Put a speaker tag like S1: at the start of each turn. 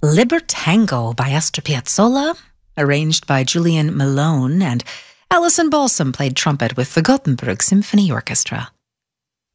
S1: Libertango by Astor Piazzolla, arranged by Julian Malone, and Alison Balsam played trumpet with the Gothenburg Symphony Orchestra.